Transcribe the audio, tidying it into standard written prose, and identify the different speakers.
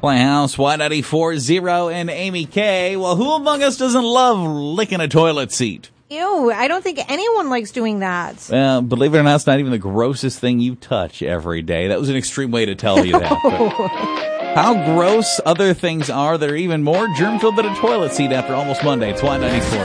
Speaker 1: Playhouse, Y94.0 and Amy K. Well, who among us doesn't love licking a toilet seat?
Speaker 2: Ew, I don't think anyone likes doing that.
Speaker 1: Well, believe it or not, it's not even the grossest thing you touch every day. That was an extreme way to tell you that. But how gross other things are that are even more germ-filled than a toilet seat after almost Monday. It's Y94.